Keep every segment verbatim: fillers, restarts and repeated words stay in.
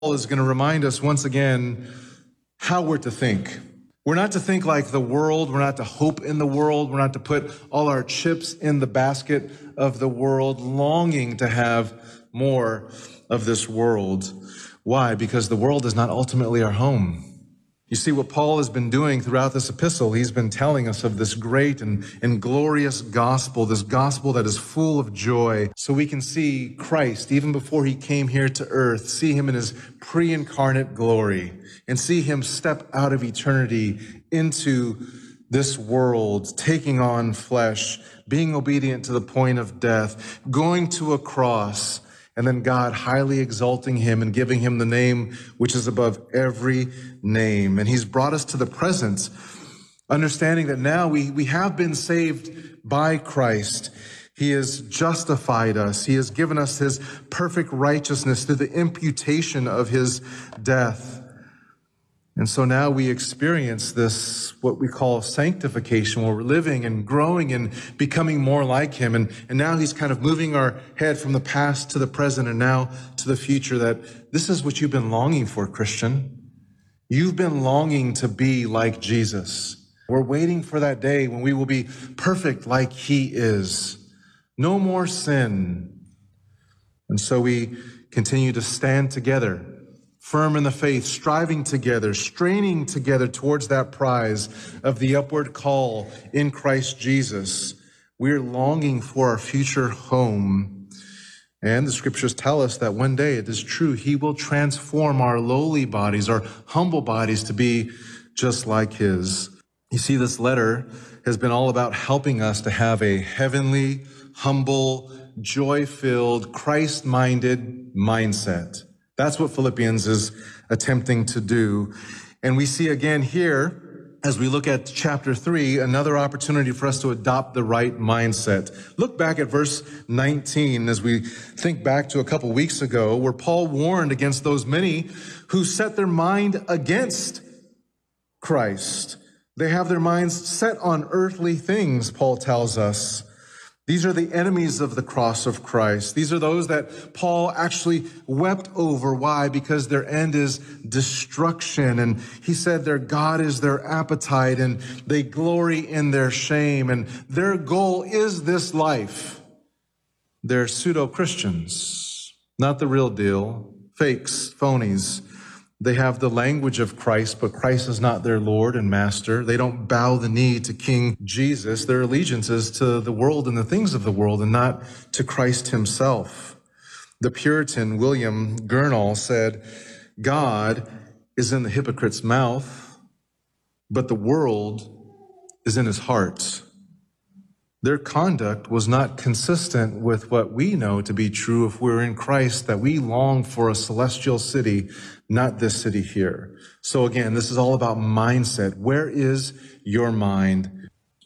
Paul is going to remind us once again how we're to think. We're not to think like the world. We're not to hope in the world. We're not to put all our chips in the basket of the world, longing to have more of this world. Why? Because the world is not ultimately our home. You see, what Paul has been doing throughout this epistle, he's been telling us of this great and, and glorious gospel, this gospel that is full of joy, so we can see Christ, even before he came here to earth, see him in his pre-incarnate glory, and see him step out of eternity into this world, taking on flesh, being obedient to the point of death, going to a cross, and then God highly exalting him and giving him the name which is above every name. And he's brought us to the present, understanding that now we, we have been saved by Christ. He has justified us. He has given us his perfect righteousness through the imputation of his death. And so now we experience this, what we call sanctification, where we're living and growing and becoming more like him. And, and now he's kind of moving our head from the past to the present and now to the future, that this is what you've been longing for, Christian. You've been longing to be like Jesus. We're waiting for that day when we will be perfect like he is. No more sin. And so we continue to stand together, firm in the faith, striving together, straining together towards that prize of the upward call in Christ Jesus. We're longing for our future home. And the scriptures tell us that one day, it is true, he will transform our lowly bodies, our humble bodies, to be just like his. You see, this letter has been all about helping us to have a heavenly, humble, joy-filled, Christ-minded mindset. That's what Philippians is attempting to do. And we see again here, as we look at chapter three, another opportunity for us to adopt the right mindset. Look back at verse nineteen as we think back to a couple weeks ago, where Paul warned against those many who set their mind against Christ. They have their minds set on earthly things, Paul tells us. These are the enemies of the cross of Christ. These are those that Paul actually wept over. Why? Because their end is destruction. And he said their God is their appetite, and they glory in their shame. And their goal is this life. They're pseudo-Christians, not the real deal, fakes, phonies. They have the language of Christ, but Christ is not their Lord and Master. They don't bow the knee to King Jesus. Their allegiance is to the world and the things of the world and not to Christ himself. The Puritan William Gurnall said, God is in the hypocrite's mouth, but the world is in his heart. Their conduct was not consistent with what we know to be true if we're in Christ, that we long for a celestial city, not this city here. So again, this is all about mindset. Where is your mind?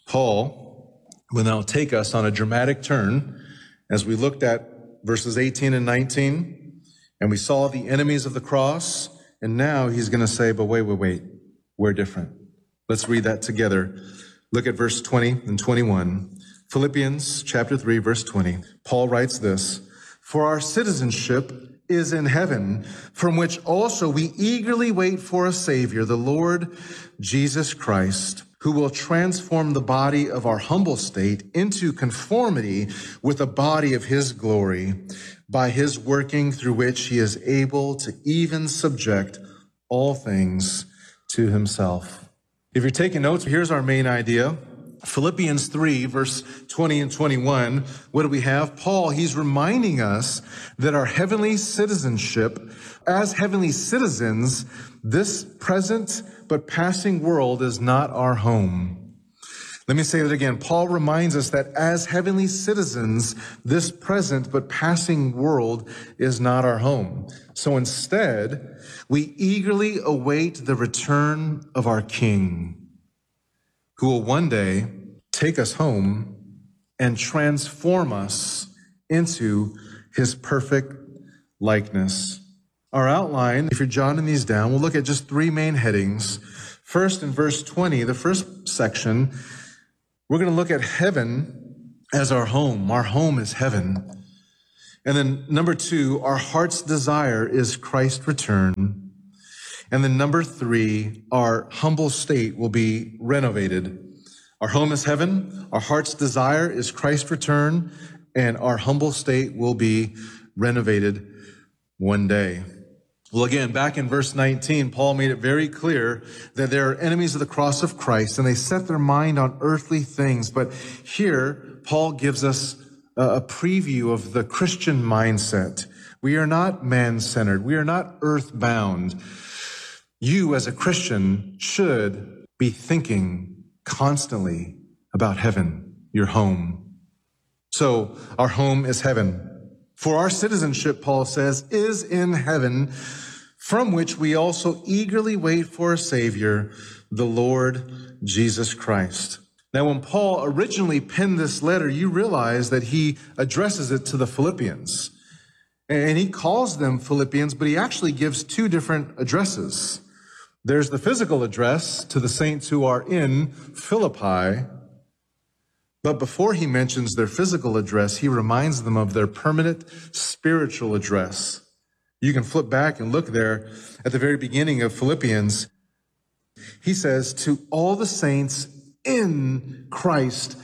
Paul will now take us on a dramatic turn as we looked at verses eighteen and nineteen, and we saw the enemies of the cross, and now he's going to say, but wait, wait, wait, we're different. Let's read that together. Look at verse twenty and twenty-one. Philippians chapter three, verse twenty. Paul writes this, for our citizenship is in heaven, from which also we eagerly wait for a Savior, the Lord Jesus Christ, who will transform the body of our humble state into conformity with the body of his glory, by his working, through which he is able to even subject all things to himself. If you're taking notes, here's our main idea. Philippians three, verse twenty and twenty-one, what do we have? Paul, he's reminding us that our heavenly citizenship, as heavenly citizens, this present but passing world is not our home. Let me say that again. Paul reminds us that as heavenly citizens, this present but passing world is not our home. So instead, we eagerly await the return of our King, who will one day take us home and transform us into his perfect likeness. Our outline, if you're jotting these down, we'll look at just three main headings. First, in verse twenty, the first section, we're going to look at heaven as our home. Our home is heaven. And then number two, our heart's desire is Christ's return. And then number three, our humble state will be renovated. Our home is heaven. Our heart's desire is Christ's return, and our humble state will be renovated one day. Well, again, back in verse nineteen, Paul made it very clear that they are enemies of the cross of Christ, and they set their mind on earthly things. But here, Paul gives us a preview of the Christian mindset. We are not man-centered. We are not earth-bound. You, as a Christian, should be thinking constantly about heaven, your home. So, our home is heaven. For our citizenship, Paul says, is in heaven, from which we also eagerly wait for a Savior, the Lord Jesus Christ. Now, when Paul originally penned this letter, you realize that he addresses it to the Philippians. And he calls them Philippians, but he actually gives two different addresses. There's the physical address to the saints who are in Philippi. But before he mentions their physical address, he reminds them of their permanent spiritual address. You can flip back and look there at the very beginning of Philippians. He says, to all the saints in Christ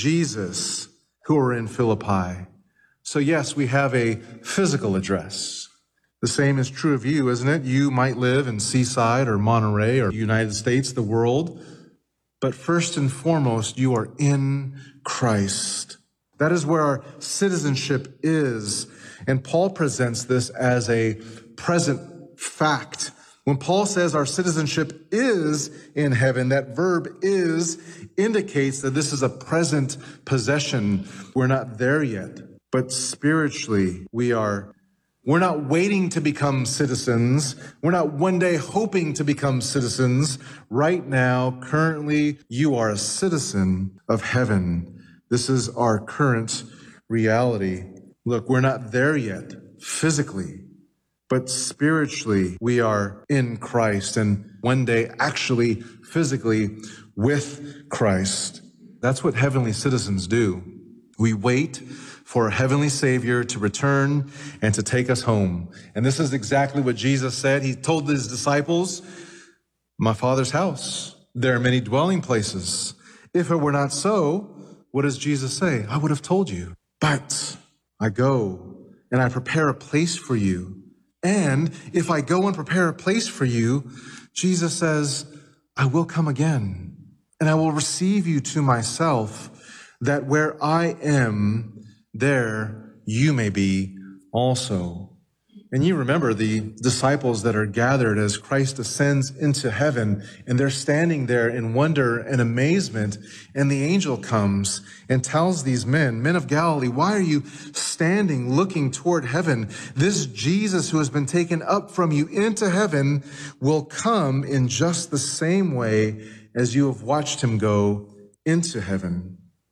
Jesus who are in Philippi. So yes, we have a physical address. The same is true of you, isn't it? You might live in Seaside or Monterey or the United States, the world. But first and foremost, you are in Christ. That is where our citizenship is. And Paul presents this as a present fact. When Paul says our citizenship is in heaven, that verb is indicates that this is a present possession. We're not there yet, but spiritually we are. We're not waiting to become citizens. We're not one day hoping to become citizens. Right now, currently, you are a citizen of heaven. This is our current reality. Look, we're not there yet physically, but spiritually, we are in Christ, and one day actually physically with Christ. That's what heavenly citizens do. We wait for a heavenly Savior to return and to take us home. And this is exactly what Jesus said. He told his disciples, my Father's house, there are many dwelling places. If it were not so, what does Jesus say? I would have told you. But I go and I prepare a place for you. And if I go and prepare a place for you, Jesus says, I will come again and I will receive you to myself, that where I am, there you may be also. And you remember the disciples that are gathered as Christ ascends into heaven, and they're standing there in wonder and amazement, and the angel comes and tells these men, men of Galilee, why are you standing looking toward heaven? This Jesus who has been taken up from you into heaven will come in just the same way as you have watched him go into heaven.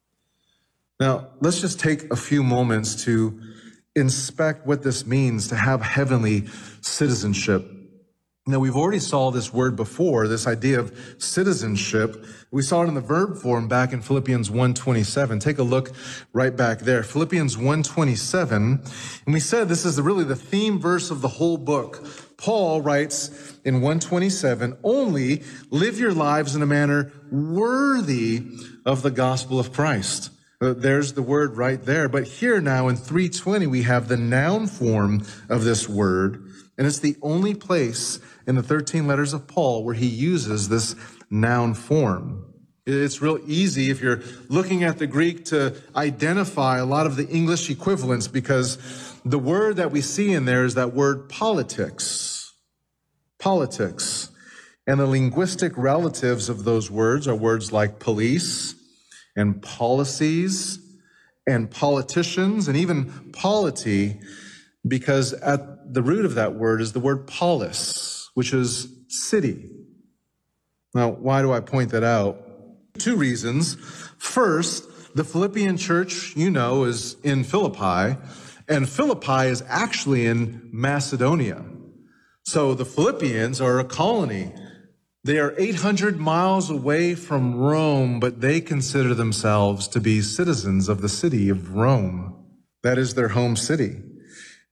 Now, let's just take a few moments to inspect what this means to have heavenly citizenship. Now, we've already saw this word before, this idea of citizenship. We saw it in the verb form back in Philippians one twenty-seven. Take a look right back there. Philippians one twenty-seven. And we said this is really the theme verse of the whole book. Paul writes in one twenty-seven, only live your lives in a manner worthy of the gospel of Christ. There's the word right there. But here now in three twenty, we have the noun form of this word. And it's the only place in the thirteen letters of Paul where he uses this noun form. It's real easy if you're looking at the Greek to identify a lot of the English equivalents, because the word that we see in there is that word politics. Politics. And the linguistic relatives of those words are words like police, and policies, and politicians, and even polity, because at the root of that word is the word polis, which is city. Now, why do I point that out? Two reasons. First, the Philippian church, you know, is in Philippi, and Philippi is actually in Macedonia. So the Philippians are a colony. They are eight hundred miles away from Rome, but they consider themselves to be citizens of the city of Rome. That is their home city.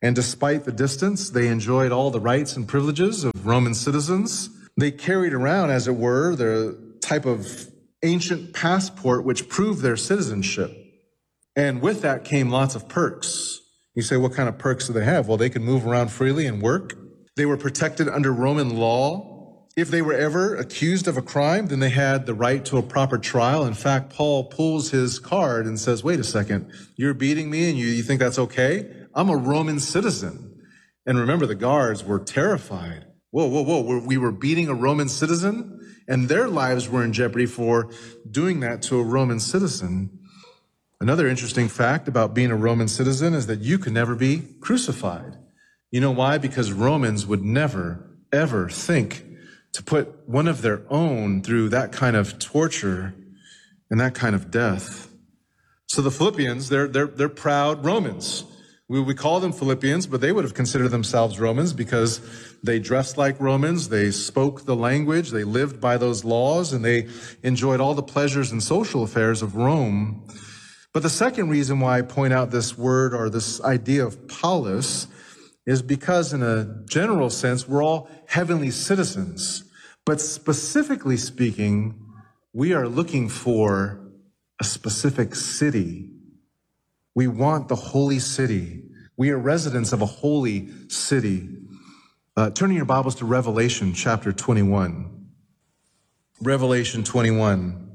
And despite the distance, they enjoyed all the rights and privileges of Roman citizens. They carried around, as it were, the type of ancient passport which proved their citizenship. And with that came lots of perks. You say, what kind of perks do they have? Well, they could move around freely and work. They were protected under Roman law. If they were ever accused of a crime, then they had the right to a proper trial. In fact, Paul pulls his card and says, wait a second, you're beating me and you, you think that's okay? I'm a Roman citizen. And remember, the guards were terrified. Whoa, whoa, whoa, we were beating a Roman citizen? And their lives were in jeopardy for doing that to a Roman citizen. Another interesting fact about being a Roman citizen is that you could never be crucified. You know why? Because Romans would never, ever think to put one of their own through that kind of torture and that kind of death. So the Philippians, they're, they're, they're proud Romans. We, we call them Philippians, but they would have considered themselves Romans because they dressed like Romans, they spoke the language, they lived by those laws, and they enjoyed all the pleasures and social affairs of Rome. But the second reason why I point out this word or this idea of polis is because in a general sense, we're all heavenly citizens. But specifically speaking, we are looking for a specific city. We want the holy city. We are residents of a holy city. Uh, turning your Bibles to Revelation chapter twenty-one. Revelation twenty-one.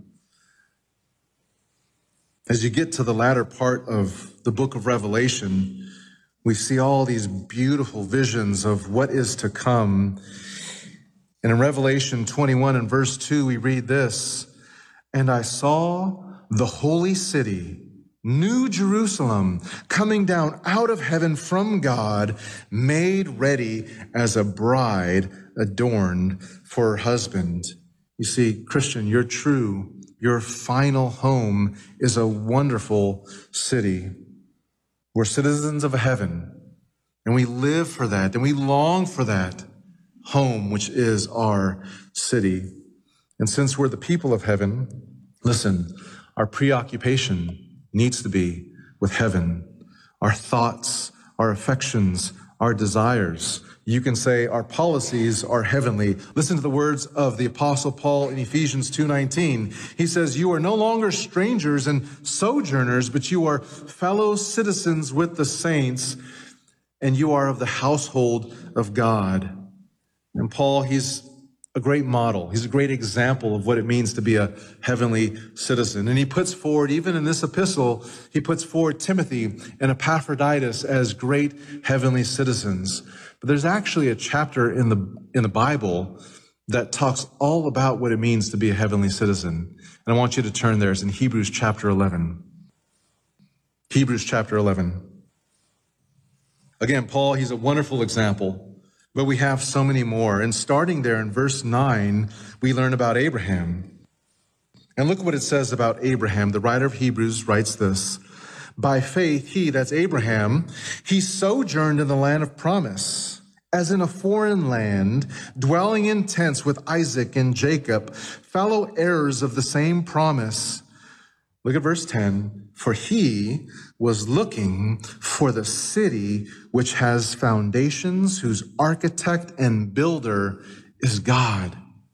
As you get to the latter part of the book of Revelation, we see all these beautiful visions of what is to come. And in Revelation twenty-one and verse two, we read this, "And I saw the holy city, New Jerusalem, coming down out of heaven from God, made ready as a bride adorned for her husband." You see, Christian, your true, your final home is a wonderful city. We're citizens of heaven, and we live for that, and we long for that home, which is our city. And since we're the people of heaven, listen, our preoccupation needs to be with heaven. Our thoughts, our affections, our desires. You can say our policies are heavenly. Listen to the words of the Apostle Paul in Ephesians two nineteen. He says, "You are no longer strangers and sojourners, but you are fellow citizens with the saints, and you are of the household of God." And Paul, he's a great model. He's a great example of what it means to be a heavenly citizen. And he puts forward, even in this epistle, he puts forward Timothy and Epaphroditus as great heavenly citizens. But there's actually a chapter in the in the Bible that talks all about what it means to be a heavenly citizen. And I want you to turn there. It's in Hebrews chapter eleven. Hebrews chapter eleven. Again, Paul, he's a wonderful example. But we have so many more. And starting there in verse nine, we learn about Abraham. And look what it says about Abraham. The writer of Hebrews writes this: "By faith, he," that's Abraham, "he sojourned in the land of promise, as in a foreign land, dwelling in tents with Isaac and Jacob, fellow heirs of the same promise." Look at verse ten. "For he was looking for the city which has foundations, whose architect and builder is God."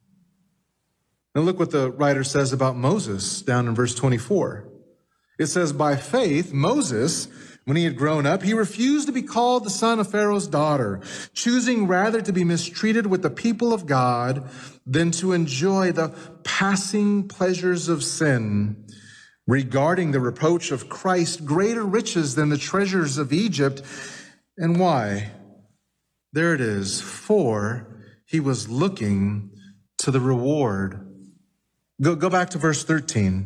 Now look what the writer says about Moses down in verse twenty-four. It says, "By faith, Moses, when he had grown up, he refused to be called the son of Pharaoh's daughter, choosing rather to be mistreated with the people of God than to enjoy the passing pleasures of sin, regarding the reproach of Christ greater riches than the treasures of Egypt." And why? There it is. "For he was looking to the reward." Go, go back to verse thirteen.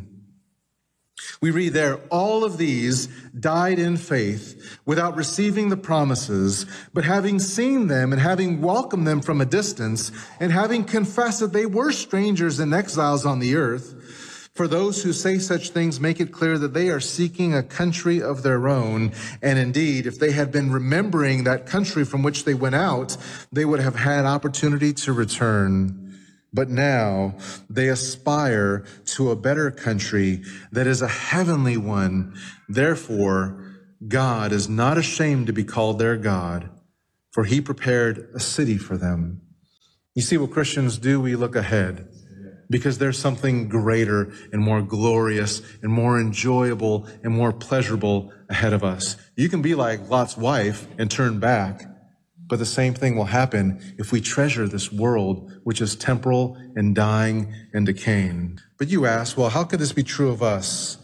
We read there, "All of these died in faith without receiving the promises, but having seen them and having welcomed them from a distance, and having confessed that they were strangers and exiles on the earth. For those who say such things make it clear that they are seeking a country of their own. And indeed, if they had been remembering that country from which they went out, they would have had opportunity to return. But now they aspire to a better country that is a heavenly one. Therefore, God is not ashamed to be called their God, for he prepared a city for them. You see what Christians do? We look ahead because there's something greater and more glorious and more enjoyable and more pleasurable ahead of us. You can be like Lot's wife and turn back, but the same thing will happen if we treasure this world, which is temporal and dying and decaying. But you ask, well, how could this be true of us?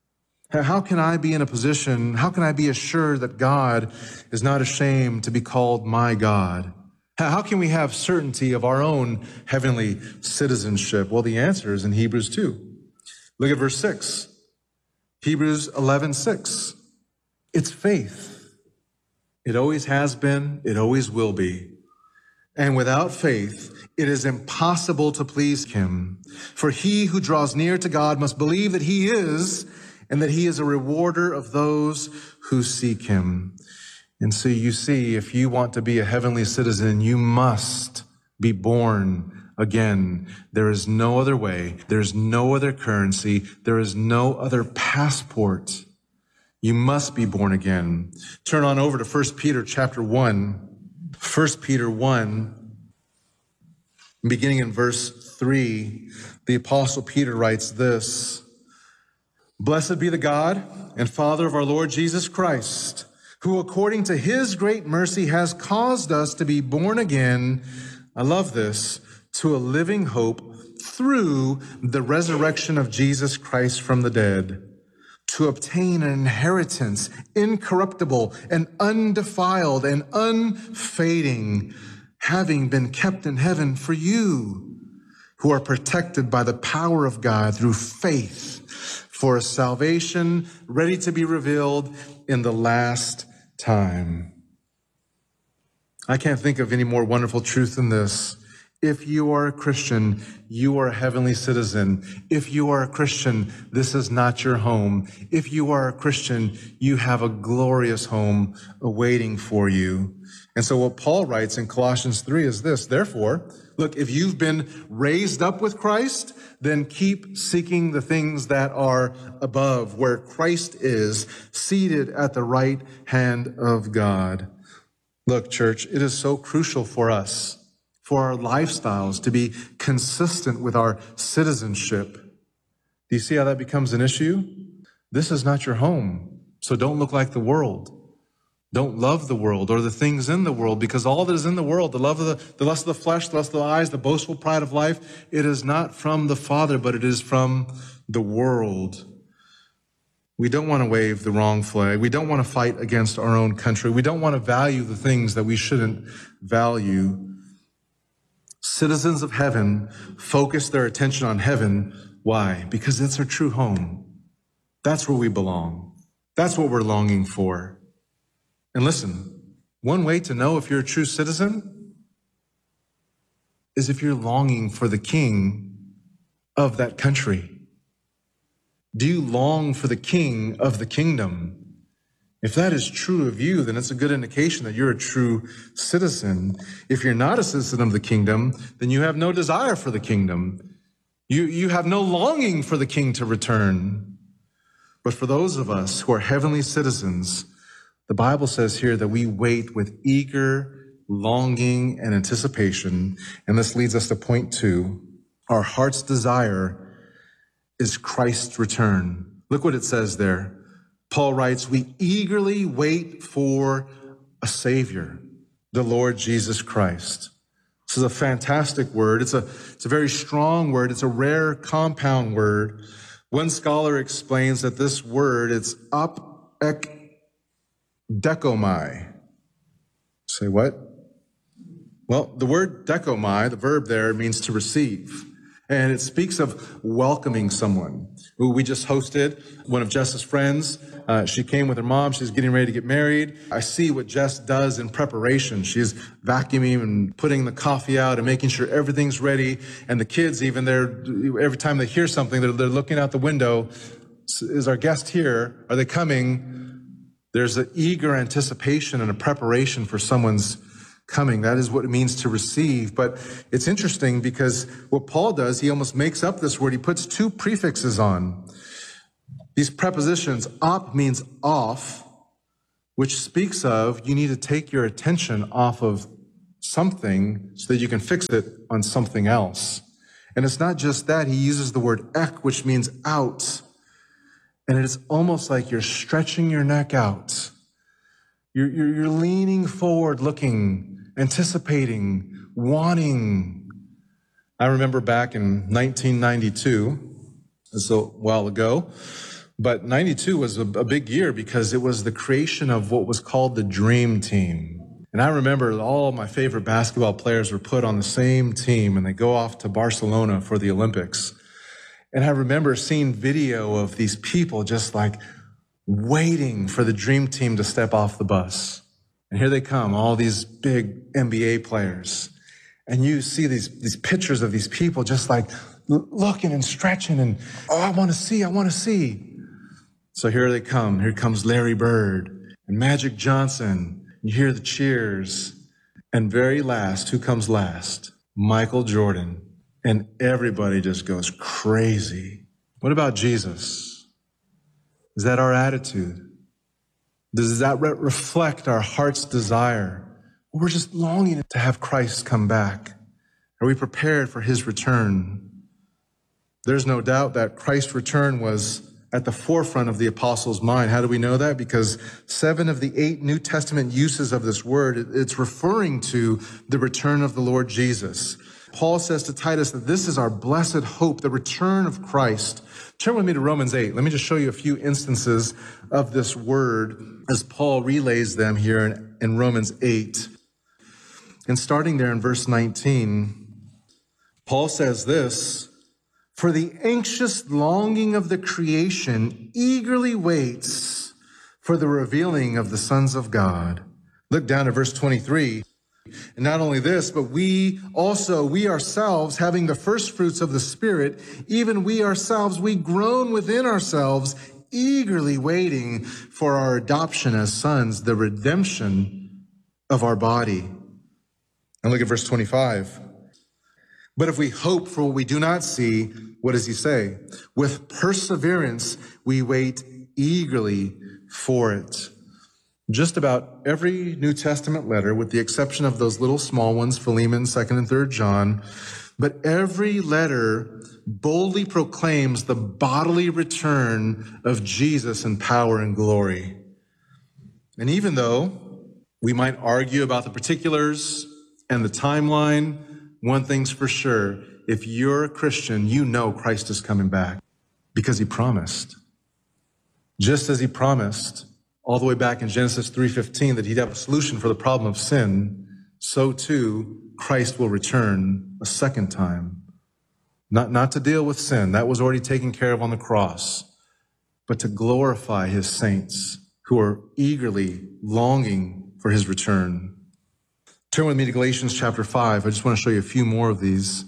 How can I be in a position, how can I be assured that God is not ashamed to be called my God? How can we have certainty of our own heavenly citizenship? Well, the answer is in Hebrews two. Look at verse six. Hebrews eleven six. It's faith. It always has been. It always will be. And without faith, it is impossible to please him. For he who draws near to God must believe that he is, and that he is a rewarder of those who seek him. And so you see, if you want to be a heavenly citizen, you must be born again. There is no other way. There's no other currency. There is no other passport. You must be born again. Turn on over to First Peter chapter one. First Peter one, beginning in verse three, the Apostle Peter writes this: Blessed be the God and Father of our Lord Jesus Christ, who according to his great mercy has caused us to be born again, I love this, to a living hope through the resurrection of Jesus Christ from the dead, to obtain an inheritance incorruptible and undefiled and unfading, having been kept in heaven for you, who are protected by the power of God through faith, for a salvation ready to be revealed in the last time. I can't think of any more wonderful truth than this. If you are a Christian, you are a heavenly citizen. If you are a Christian, this is not your home. If you are a Christian, you have a glorious home awaiting for you. And so what Paul writes in Colossians three is this: therefore, look, if you've been raised up with Christ, then keep seeking the things that are above, where Christ is, seated at the right hand of God. Look, church, it is so crucial for us, for our lifestyles to be consistent with our citizenship. Do you see how that becomes an issue? This is not your home, so don't look like the world. Don't love the world or the things in the world, because all that is in the world, the love of the, the lust of the flesh, the lust of the eyes, the boastful pride of life, it is not from the Father, but it is from the world. We don't want to wave the wrong flag. We don't want to fight against our own country. We don't want to value the things that we shouldn't value. Citizens of heaven focus their attention on heaven. Why? Because it's our true home. That's where we belong. That's what we're longing for. And listen, one way to know if you're a true citizen is if you're longing for the king of that country. Do you long for the king of the kingdom? If that is true of you, then it's a good indication that you're a true citizen. If you're not a citizen of the kingdom, then you have no desire for the kingdom. You, you have no longing for the king to return. But for those of us who are heavenly citizens, the Bible says here that we wait with eager longing and anticipation. And this leads us to point two. Our heart's desire is Christ's return. Look what it says there. Paul writes, we eagerly wait for a Savior, the Lord Jesus Christ. This is a fantastic word. It's a, it's a very strong word. It's a rare compound word. One scholar explains that this word, it's ap ek dekomai. Say what? Well, the word dekomai, the verb there, means to receive. And it speaks of welcoming someone. Who we just hosted, one of Jess's friends. Uh, she came with her mom. She's getting ready to get married. I see what Jess does in preparation. She's vacuuming and putting the coffee out and making sure everything's ready. And the kids, even they're, every time they hear something, they're, they're looking out the window. Is our guest here? Are they coming? There's an eager anticipation and a preparation for someone's coming. That is what it means to receive. But it's interesting because what Paul does, he almost makes up this word. He puts two prefixes on. These prepositions, op means off, which speaks of you need to take your attention off of something so that you can fix it on something else. And it's not just that. He uses the word ek, which means out. And it is almost like you're stretching your neck out. You're, you're, you're leaning forward, looking, anticipating, wanting. I remember back in nineteen ninety-two, it's a while ago, but ninety-two was a, a big year because it was the creation of what was called the Dream Team. And I remember all my favorite basketball players were put on the same team and they go off to Barcelona for the Olympics. And I remember seeing video of these people just like waiting for the Dream Team to step off the bus. And here they come, all these big N B A players. And you see these, these pictures of these people just like looking and stretching and, oh, I want to see, I want to see. So here they come. Here comes Larry Bird and Magic Johnson. You hear the cheers. And very last, who comes last? Michael Jordan. And everybody just goes crazy. What about Jesus? Is that our attitude? Does that re- reflect our heart's desire? Or we're just longing to have Christ come back? Are we prepared for his return? There's no doubt that Christ's return was at the forefront of the apostles' mind. How do we know that? Because seven of the eight New Testament uses of this word, it's referring to the return of the Lord Jesus. Paul says to Titus that this is our blessed hope, the return of Christ. Turn with me to Romans eight. Let me just show you a few instances of this word as Paul relays them here in, in Romans eight. And starting there in verse nineteen, Paul says this, "For the anxious longing of the creation eagerly waits for the revealing of the sons of God." Look down at verse twenty-three. "And not only this, but we also, we ourselves, having the first fruits of the Spirit, even we ourselves, we groan within ourselves, eagerly waiting for our adoption as sons, the redemption of our body." And look at verse twenty-five. "But if we hope for what we do not see," what does he say? "With perseverance, we wait eagerly for it." Just about every New Testament letter, with the exception of those little small ones, Philemon, second and third John, but every letter boldly proclaims the bodily return of Jesus in power and glory. And even though we might argue about the particulars and the timeline, one thing's for sure. If you're a Christian, you know Christ is coming back because he promised. Just as he promised all the way back in Genesis three fifteen that he'd have a solution for the problem of sin, so too Christ will return a second time. Not, not to deal with sin, that was already taken care of on the cross, but to glorify his saints who are eagerly longing for his return. Turn with me to Galatians chapter five. I just want to show you a few more of these.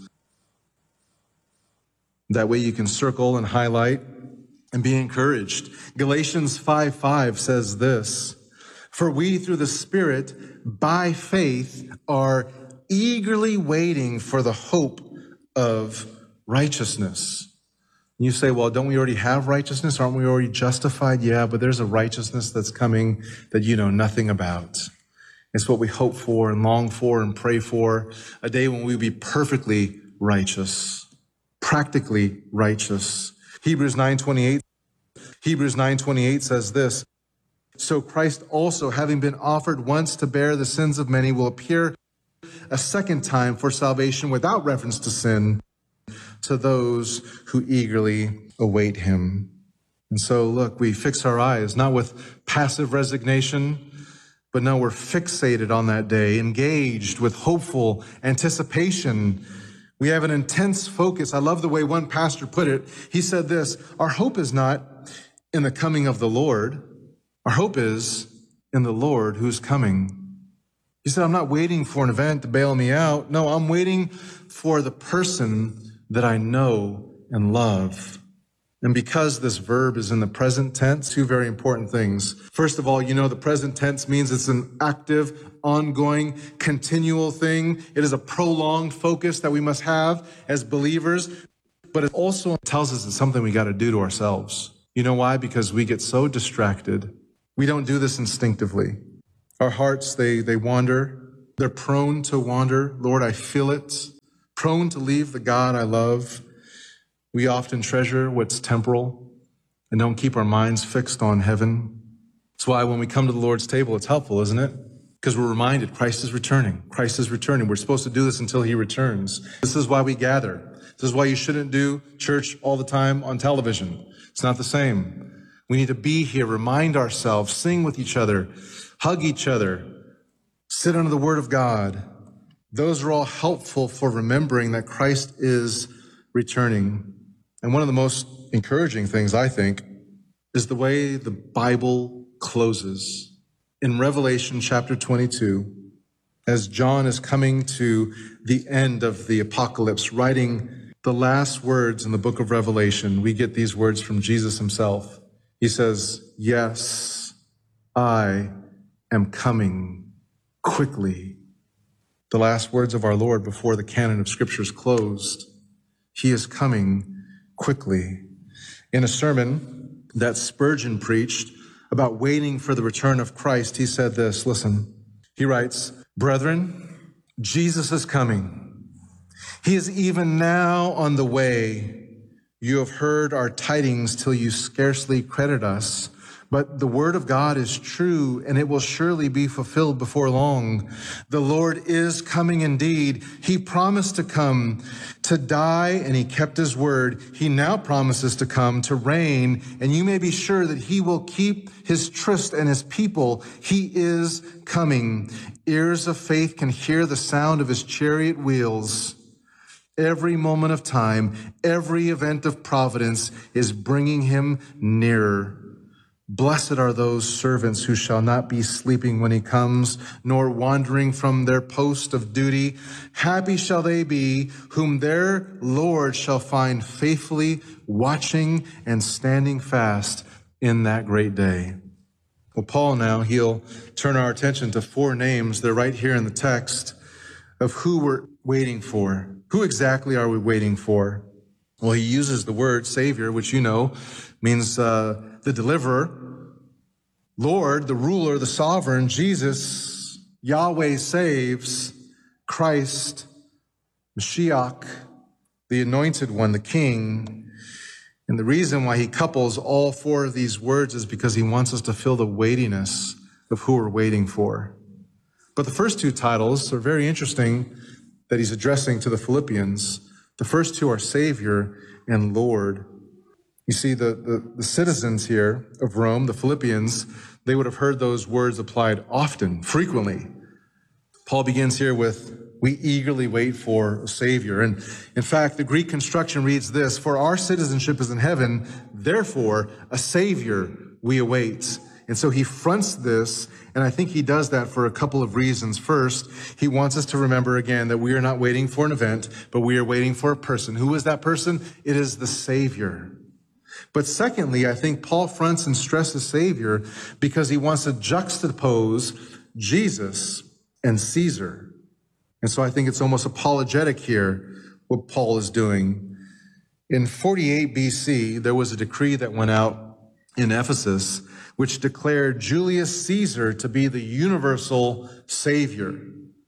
That way you can circle and highlight and be encouraged. Galatians five five says this, "For we through the Spirit, by faith, are eagerly waiting for the hope of righteousness." You say, well, don't we already have righteousness? Aren't we already justified? Yeah, but there's a righteousness that's coming that you know nothing about. It's what we hope for and long for and pray for, a day when we'll be perfectly righteous, practically righteous. Hebrews nine twenty-eight. Hebrews nine twenty-eight says this, "So Christ also, having been offered once to bear the sins of many, will appear a second time for salvation without reference to sin to those who eagerly await him." And so, look, we fix our eyes, not with passive resignation, but no, we're fixated on that day, engaged with hopeful anticipation. We have an intense focus. I love the way one pastor put it. He said this, "Our hope is not in the coming of the Lord. Our hope is in the Lord who's coming." He said, "I'm not waiting for an event to bail me out. No, I'm waiting for the person that I know and love." And because this verb is in the present tense, two very important things. First of all, you know the present tense means it's an active, ongoing, continual thing. It is a prolonged focus that we must have as believers. But it also tells us it's something we got to do to ourselves. You know why? Because we get so distracted. We don't do this instinctively. Our hearts, they, they wander. They're prone to wander. Lord, I feel it. Prone to leave the God I love. We often treasure what's temporal and don't keep our minds fixed on heaven. That's why when we come to the Lord's table, it's helpful, isn't it? Because we're reminded Christ is returning. Christ is returning. We're supposed to do this until he returns. This is why we gather. This is why you shouldn't do church all the time on television. It's not the same. We need to be here, remind ourselves, sing with each other, hug each other, sit under the Word of God. Those are all helpful for remembering that Christ is returning. And one of the most encouraging things, I think, is the way the Bible closes. In Revelation chapter twenty-two, as John is coming to the end of the apocalypse, writing the last words in the book of Revelation, we get these words from Jesus himself. He says, "Yes, I am coming quickly." The last words of our Lord before the canon of scriptures closed. He is coming quickly. In a sermon that Spurgeon preached about waiting for the return of Christ, he said this, listen. He writes, "Brethren, Jesus is coming. He is even now on the way. You have heard our tidings till you scarcely credit us. But the word of God is true, and it will surely be fulfilled before long. The Lord is coming indeed. He promised to come to die, and he kept his word. He now promises to come to reign, and you may be sure that he will keep his tryst and his people. He is coming. Ears of faith can hear the sound of his chariot wheels. Every moment of time, every event of providence is bringing him nearer. Blessed are those servants who shall not be sleeping when he comes, nor wandering from their post of duty. Happy shall they be whom their Lord shall find faithfully watching and standing fast in that great day. Well, Paul now, he'll turn our attention to four names. They're right here in the text of who we're waiting for. Who exactly are we waiting for? Well, he uses the word Savior, which you know means uh, the deliverer. Lord, the ruler, the sovereign, Jesus, Yahweh saves, Christ, Mashiach, the anointed one, the king. And the reason why he couples all four of these words is because he wants us to feel the weightiness of who we're waiting for. But the first two titles are very interesting that he's addressing to the Philippians. The first two are Savior and Lord. You see, the, the, the citizens here of Rome, the Philippians, they would have heard those words applied often, frequently. Paul begins here with, we eagerly wait for a Savior. And in fact, the Greek construction reads this, for our citizenship is in heaven, therefore a Savior we await. And so he fronts this, and I think he does that for a couple of reasons. First, he wants us to remember again that we are not waiting for an event, but we are waiting for a person. Who is that person? It is the Savior. But secondly, I think Paul fronts and stresses Savior because he wants to juxtapose Jesus and Caesar. And so I think it's almost apologetic here what Paul is doing. In forty-eight B C, there was a decree that went out in Ephesus which declared Julius Caesar to be the universal Savior.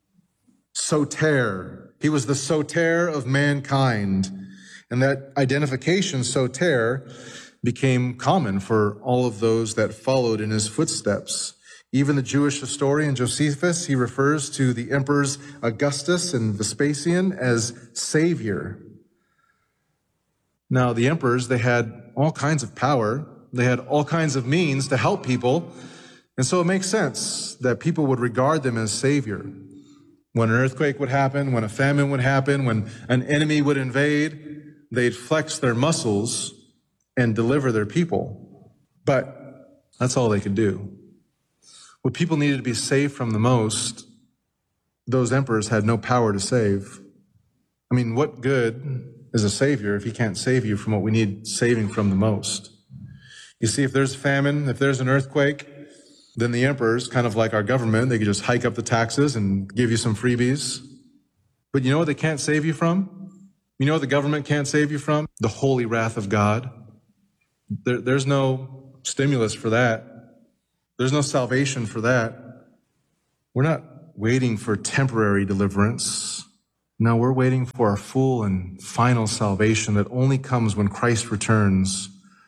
Soter. He was the soter of mankind. And that identification, soter, became common for all of those that followed in his footsteps. Even the Jewish historian Josephus, he refers to the emperors Augustus and Vespasian as Savior. Now, the emperors, they had all kinds of power. They had all kinds of means to help people. And so it makes sense that people would regard them as Savior. When an earthquake would happen, when a famine would happen, when an enemy would invade, they'd flex their muscles and deliver their people. But that's all they could do. What people needed to be saved from the most, those emperors had no power to save. I mean, what good is a savior if he can't save you from what we need saving from the most? You see, if there's famine, if there's an earthquake, then the emperors, kind of like our government, they could just hike up the taxes and give you some freebies. But you know what they can't save you from? You know what the government can't save you from? The holy wrath of God. There, there's no stimulus for that. There's no salvation for that. We're not waiting for temporary deliverance. No, we're waiting for our full and final salvation that only comes when Christ returns.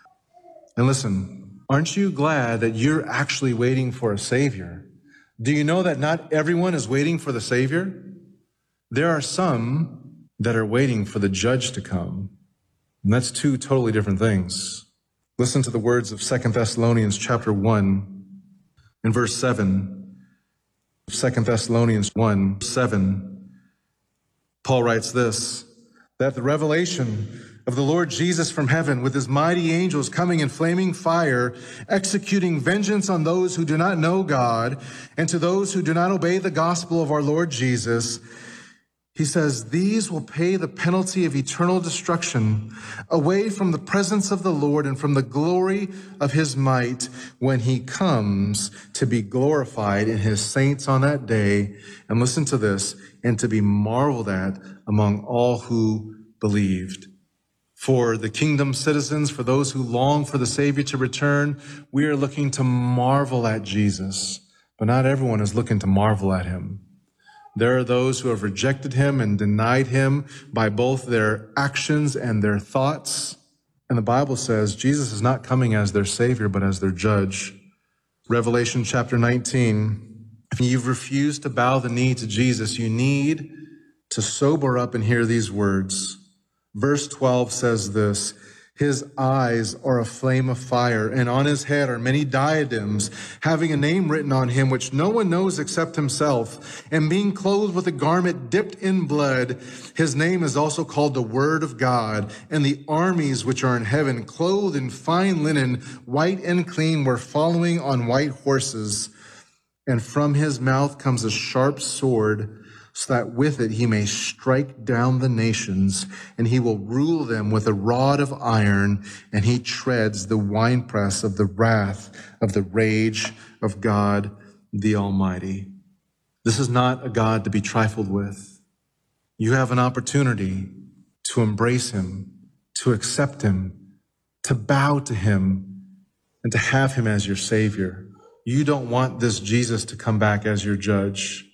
And listen, aren't you glad that you're actually waiting for a Savior? Do you know that not everyone is waiting for the Savior? There are some that are waiting for the Judge to come. And that's two totally different things. Listen to the words of Second Thessalonians chapter one and verse seven. Second Thessalonians one, seven. Paul writes this, that the revelation of the Lord Jesus from heaven with his mighty angels coming in flaming fire, executing vengeance on those who do not know God and to those who do not obey the gospel of our Lord Jesus. He says, these will pay the penalty of eternal destruction away from the presence of the Lord and from the glory of his might when he comes to be glorified in his saints on that day. And listen to this, and to be marveled at among all who believed. For the kingdom citizens, for those who long for the Savior to return, we are looking to marvel at Jesus, but not everyone is looking to marvel at him. There are those who have rejected him and denied him by both their actions and their thoughts. And the Bible says Jesus is not coming as their Savior, but as their judge. Revelation chapter nineteen, if you've refused to bow the knee to Jesus, you need to sober up and hear these words. Verse twelve says this, his eyes are a flame of fire, and on his head are many diadems, having a name written on him which no one knows except himself. And being clothed with a garment dipped in blood, his name is also called the Word of God. And the armies which are in heaven, clothed in fine linen, white and clean, were following on white horses. And from his mouth comes a sharp sword, so that with it he may strike down the nations, and he will rule them with a rod of iron, and he treads the winepress of the wrath of the rage of God the Almighty. This is not a God to be trifled with. You have an opportunity to embrace him, to accept him, to bow to him, and to have him as your Savior. You don't want this Jesus to come back as your judge.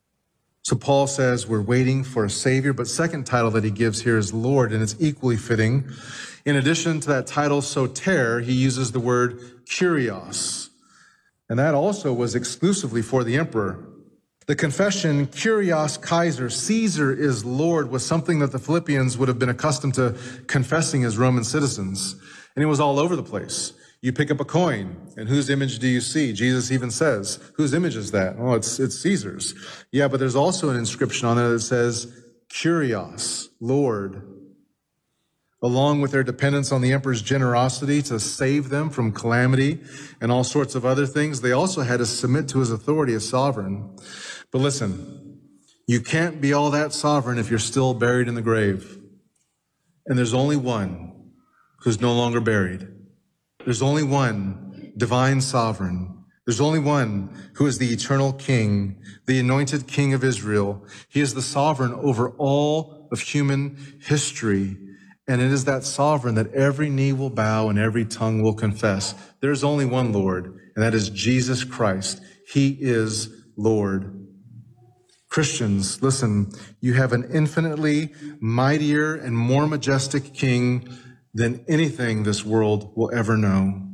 So Paul says we're waiting for a Savior, but second title that he gives here is Lord, and it's equally fitting. In addition to that title, soter, he uses the word kurios, and that also was exclusively for the emperor. The confession, Kyrios Kaiser, Caesar is Lord, was something that the Philippians would have been accustomed to confessing as Roman citizens, and it was all over the place. You pick up a coin, and whose image do you see? Jesus even says, whose image is that? Oh, it's it's Caesar's. Yeah, but there's also an inscription on there that says, Kyrios, Lord. Along with their dependence on the emperor's generosity to save them from calamity and all sorts of other things, they also had to submit to his authority as sovereign. But listen, you can't be all that sovereign if you're still buried in the grave. And there's only one who's no longer buried. There's only one divine sovereign. There's only one who is the eternal King, the anointed King of Israel. He is the sovereign over all of human history. And it is that sovereign that every knee will bow and every tongue will confess. There's only one Lord, and that is Jesus Christ. He is Lord. Christians, listen, you have an infinitely mightier and more majestic King than anything this world will ever know.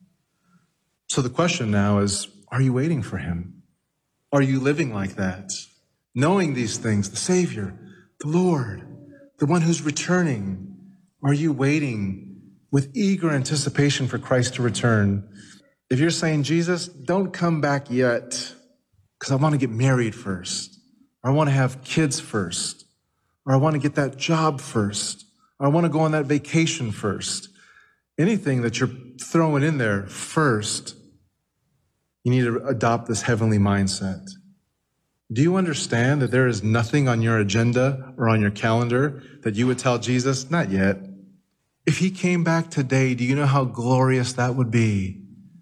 So the question now is, are you waiting for him? Are you living like that? Knowing these things, the Savior, the Lord, the one who's returning. Are you waiting with eager anticipation for Christ to return? If you're saying, Jesus, don't come back yet, because I want to get married first, or I want to have kids first, or I want to get that job first, I want to go on that vacation first. Anything that you're throwing in there first, you need to adopt this heavenly mindset. Do you understand that there is nothing on your agenda or on your calendar that you would tell Jesus, not yet? If he came back today, do you know how glorious that would be?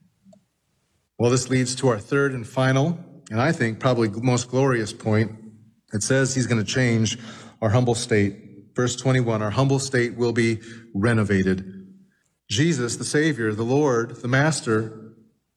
Well, this leads to our third and final, and I think probably most glorious point. It says he's going to change our humble state. Verse twenty-one, our humble state will be renovated. Jesus, the Savior, the Lord, the Master,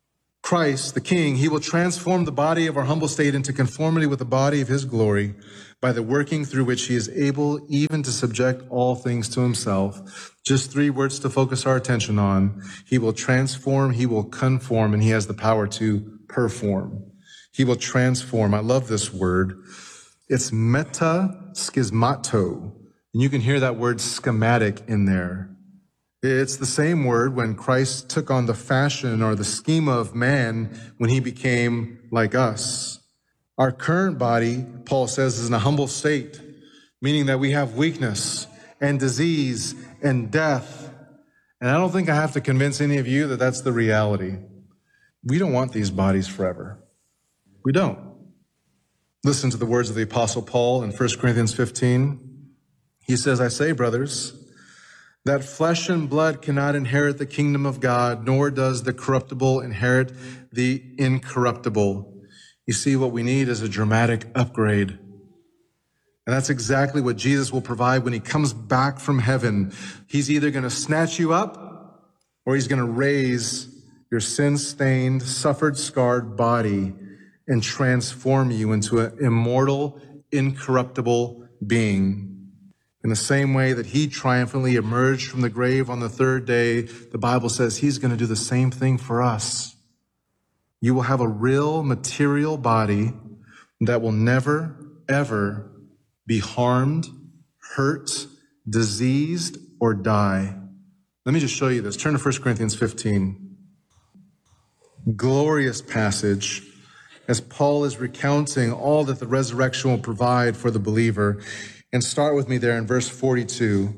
Christ, the King, he will transform the body of our humble state into conformity with the body of his glory by the working through which he is able even to subject all things to himself. Just three words to focus our attention on. He will transform, he will conform, and he has the power to perform. He will transform. I love this word. It's metaschismato. And you can hear that word schematic in there. It's the same word when Christ took on the fashion or the schema of man when he became like us. Our current body, Paul says, is in a humble state, meaning that we have weakness and disease and death. And I don't think I have to convince any of you that that's the reality. We don't want these bodies forever. We don't. Listen to the words of the Apostle Paul in First Corinthians fifteen. He says, I say, brothers, that flesh and blood cannot inherit the kingdom of God, nor does the corruptible inherit the incorruptible. You see, what we need is a dramatic upgrade. And that's exactly what Jesus will provide when he comes back from heaven. He's either going to snatch you up or he's going to raise your sin-stained, suffered, scarred body and transform you into an immortal, incorruptible being. In the same way that he triumphantly emerged from the grave on the third day, the Bible says he's going to do the same thing for us. You will have a real material body that will never, ever be harmed, hurt, diseased, or die. Let me just show you this. Turn to First Corinthians fifteen. Glorious passage as Paul is recounting all that the resurrection will provide for the believer. And start with me there in verse forty-two.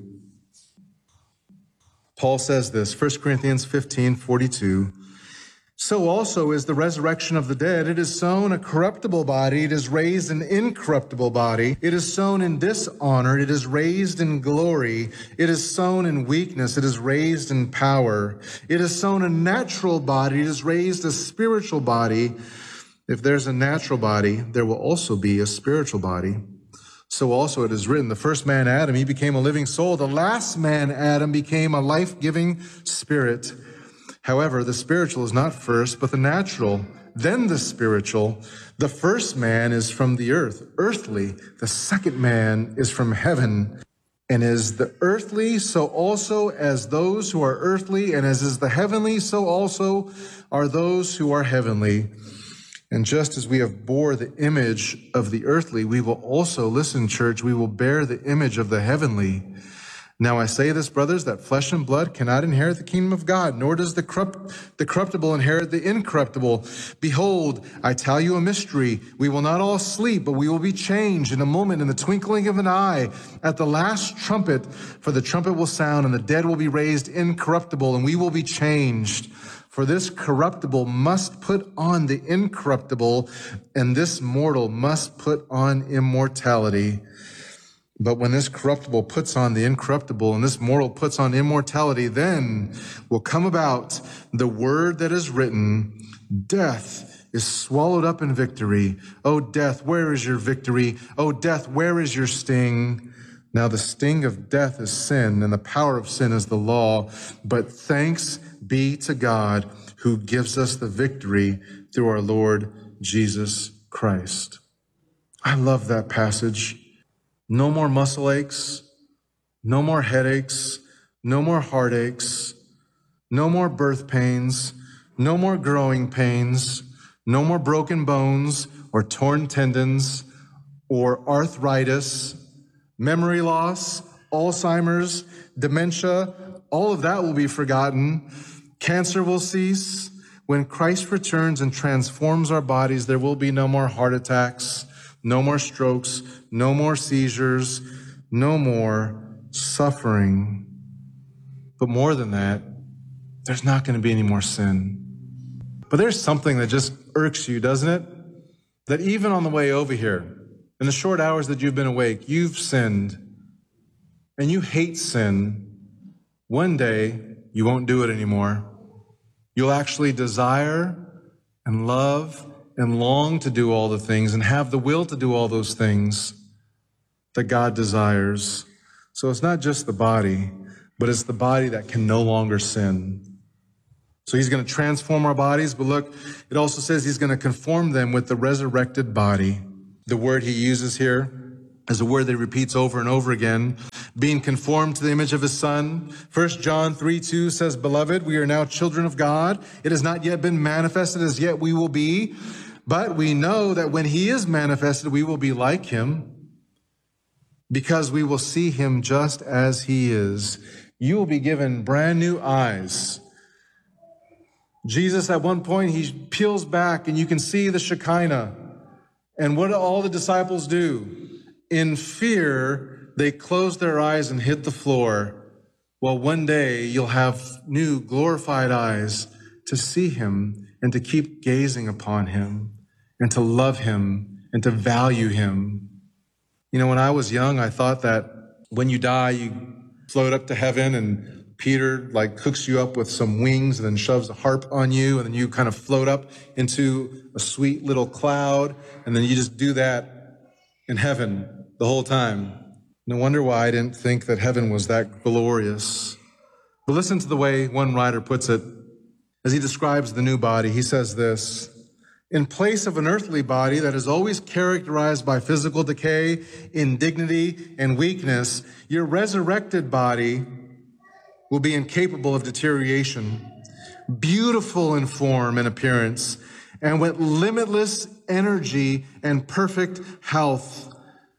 Paul says this, First Corinthians fifteen, forty-two. So also is the resurrection of the dead. It is sown a corruptible body. It is raised an incorruptible body. It is sown in dishonor. It is raised in glory. It is sown in weakness. It is raised in power. It is sown a natural body. It is raised a spiritual body. If there's a natural body, there will also be a spiritual body. So also it is written, the first man, Adam, he became a living soul. The last man, Adam, became a life-giving spirit. However, the spiritual is not first, but the natural, then the spiritual. The first man is from the earth, earthly. The second man is from heaven. And as the earthly, so also as those who are earthly, and as is the heavenly, so also are those who are heavenly. And just as we have bore the image of the earthly, we will also, listen, church, we will bear the image of the heavenly. Now I say this, brothers, that flesh and blood cannot inherit the kingdom of God, nor does the corrupt, the corruptible inherit the incorruptible. Behold, I tell you a mystery. We will not all sleep, but we will be changed in a moment, in the twinkling of an eye, at the last trumpet. For the trumpet will sound, and the dead will be raised incorruptible, and we will be changed. For this corruptible must put on the incorruptible, and this mortal must put on immortality. But when this corruptible puts on the incorruptible, and this mortal puts on immortality, then will come about the word that is written, death is swallowed up in victory. O death, where is your victory? O death, where is your sting? Now the sting of death is sin, and the power of sin is the law. But thanks be to God who gives us the victory through our Lord Jesus Christ. I love that passage. No more muscle aches, no more headaches, no more heartaches, no more birth pains, no more growing pains, no more broken bones or torn tendons or arthritis, memory loss, Alzheimer's, dementia. All of that will be forgotten. Cancer will cease. When Christ returns and transforms our bodies, there will be no more heart attacks, no more strokes, no more seizures, no more suffering. But more than that, there's not going to be any more sin. But there's something that just irks you, doesn't it? That even on the way over here, in the short hours that you've been awake, you've sinned, and you hate sin. One day, you won't do it anymore. You'll actually desire and love and long to do all the things and have the will to do all those things that God desires. So it's not just the body, but it's the body that can no longer sin. So he's going to transform our bodies, but look, it also says he's going to conform them with the resurrected body. The word he uses here is a word that he repeats over and over again, being conformed to the image of his Son. First John three two says, Beloved, we are now children of God. It has not yet been manifested as yet we will be, but we know that when he is manifested, we will be like him, because we will see him just as he is. You will be given brand new eyes. Jesus, at one point, he peels back and you can see the Shekinah. And what do all the disciples do? In fear, they close their eyes and hit the floor. Well, one day you'll have new glorified eyes to see him and to keep gazing upon him and to love him and to value him. You know, when I was young, I thought that when you die, you float up to heaven and Peter like hooks you up with some wings and then shoves a harp on you, and then you kind of float up into a sweet little cloud, and then you just do that in heaven the whole time. No wonder why I didn't think that heaven was that glorious. But listen to the way one writer puts it as he describes the new body. He says this: in place of an earthly body that is always characterized by physical decay, indignity, and weakness, your resurrected body will be incapable of deterioration, beautiful in form and appearance, and with limitless energy and perfect health.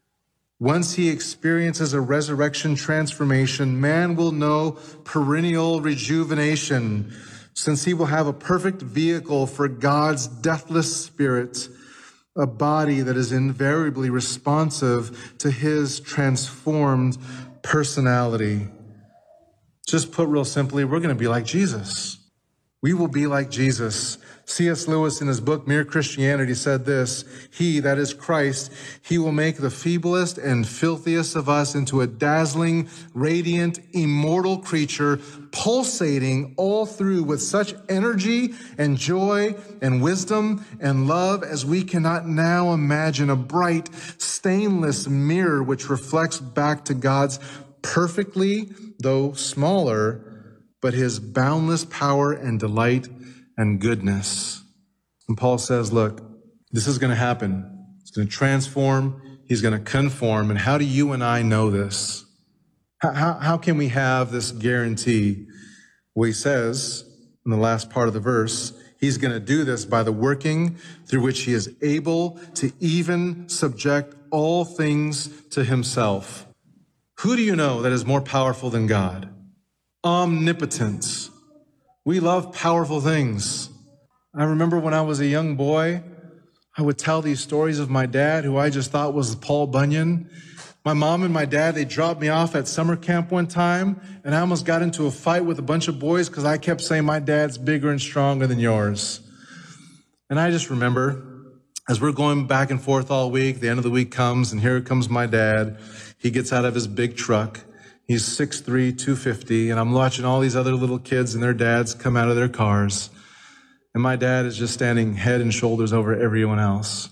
Once he experiences a resurrection transformation, man will know perennial rejuvenation, since he will have a perfect vehicle for God's deathless spirit, a body that is invariably responsive to his transformed personality. Just put real simply, we're going to be like Jesus. We will be like Jesus. C S Lewis in his book, Mere Christianity, said this: He, that is Christ, he will make the feeblest and filthiest of us into a dazzling, radiant, immortal creature, pulsating all through with such energy and joy and wisdom and love as we cannot now imagine, a bright, stainless mirror which reflects back to God's perfectly, though smaller, but his boundless power and delight and goodness. And Paul says, look, this is going to happen. It's going to transform. He's going to conform. And how do you and I know this? How, how, how can we have this guarantee? Well, he says in the last part of the verse, he's going to do this by the working through which he is able to even subject all things to himself. Who do you know that is more powerful than God? Omnipotence. We love powerful things. I remember when I was a young boy, I would tell these stories of my dad, who I just thought was Paul Bunyan. My mom and my dad, they dropped me off at summer camp one time, and I almost got into a fight with a bunch of boys because I kept saying my dad's bigger and stronger than yours. And I just remember, as we're going back and forth all week, the end of the week comes, and here comes my dad. He gets out of his big truck. He's six three, two fifty, and I'm watching all these other little kids and their dads come out of their cars. And my dad is just standing head and shoulders over everyone else.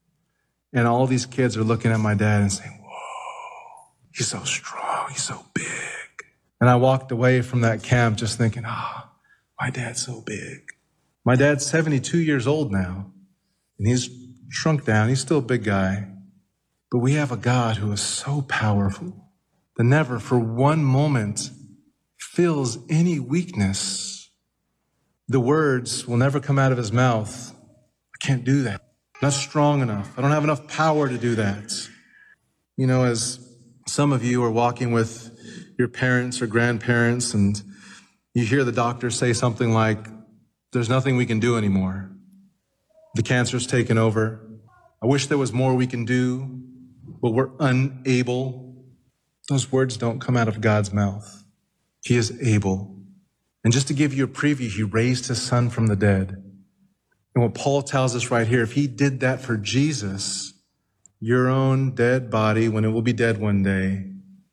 And all these kids are looking at my dad and saying, whoa, he's so strong, he's so big. And I walked away from that camp just thinking, ah, oh, my dad's so big. My dad's seventy-two years old now, and he's shrunk down. He's still a big guy. But we have a God who is so powerful that never for one moment feels any weakness. The words will never come out of his mouth. I can't do that. I'm not strong enough. I don't have enough power to do that. You know, as some of you are walking with your parents or grandparents and you hear the doctor say something like, there's nothing we can do anymore. The cancer's taken over. I wish there was more we can do, but we're unable. Those words don't come out of God's mouth. He is able. And just to give you a preview, he raised his son from the dead. And what Paul tells us right here, if he did that for Jesus, your own dead body, when it will be dead one day,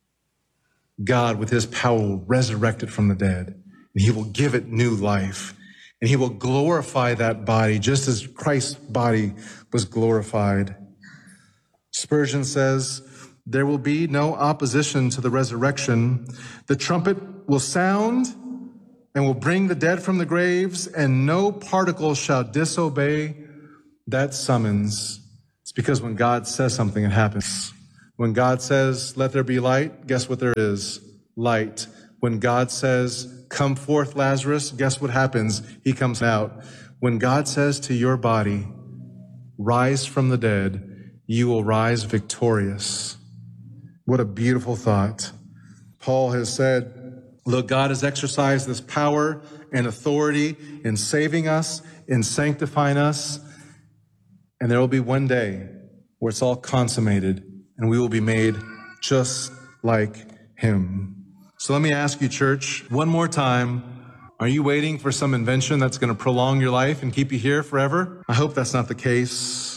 God with his power will resurrect it from the dead, and he will give it new life. And he will glorify that body just as Christ's body was glorified. Spurgeon says, there will be no opposition to the resurrection. The trumpet will sound, and will bring the dead from the graves, and no particle shall disobey that summons. It's because when God says something, it happens. When God says, let there be light, guess what there is? Light. When God says, come forth, Lazarus, guess what happens? He comes out. When God says to your body, rise from the dead, you will rise victorious. What a beautiful thought. Paul has said, look, God has exercised this power and authority in saving us, in sanctifying us, and there will be one day where it's all consummated and we will be made just like him. So let me ask you, church, one more time. Are you waiting for some invention that's going to prolong your life and keep you here forever? I hope that's not the case.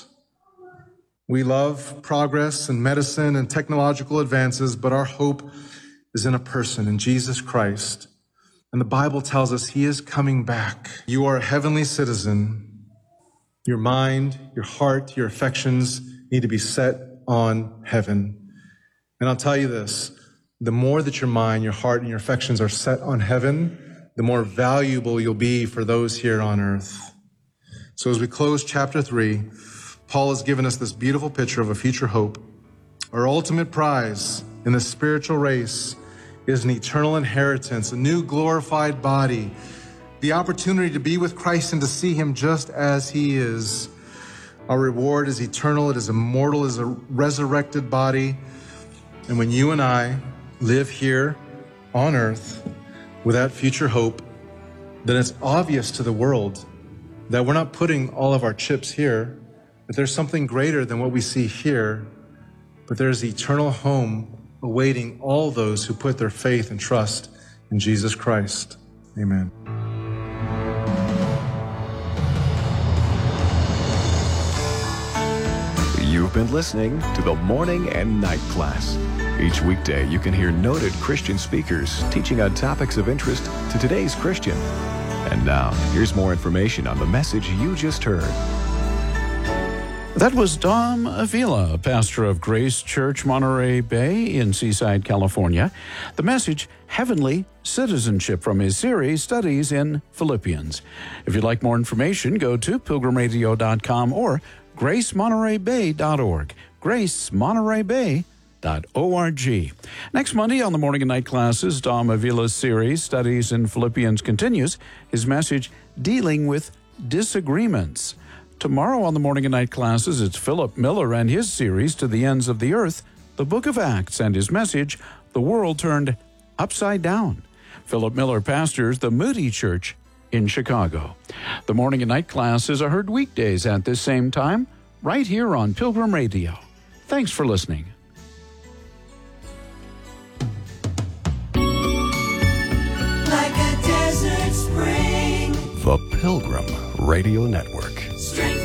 We love progress and medicine and technological advances, but our hope is in a person, in Jesus Christ. And the Bible tells us he is coming back. You are a heavenly citizen. Your mind, your heart, your affections need to be set on heaven. And I'll tell you this, the more that your mind, your heart, and your affections are set on heaven, the more valuable you'll be for those here on earth. So as we close chapter three, Paul has given us this beautiful picture of a future hope. Our ultimate prize in the spiritual race is an eternal inheritance, a new glorified body, the opportunity to be with Christ and to see him just as he is. Our reward is eternal, it is immortal, it is a resurrected body. And when you and I live here on earth with that future hope, then it's obvious to the world that we're not putting all of our chips here, that there's something greater than what we see here, but there's the eternal home awaiting all those who put their faith and trust in Jesus Christ. Amen. You've been listening to the Morning and Night Class. Each weekday, you can hear noted Christian speakers teaching on topics of interest to today's Christian. And now, here's more information on the message you just heard. That was Dom Avila, pastor of Grace Church, Monterey Bay in Seaside, California. The message, Heavenly Citizenship, from his series, Studies in Philippians. If you'd like more information, go to pilgrim radio dot com or grace monterey bay dot org. grace monterey bay dot org. Next Monday on the Morning and Night Classes, Dom Avila's series, Studies in Philippians, continues. His message, Dealing with Disagreements. Tomorrow on the Morning and Night Classes, it's Philip Miller and his series, To the Ends of the Earth, the Book of Acts, and his message, The World Turned Upside Down. Philip Miller pastors the Moody Church in Chicago. The Morning and Night Classes are heard weekdays at this same time, right here on Pilgrim Radio. Thanks for listening. Like a desert spring, The Pilgrim Radio Network. strength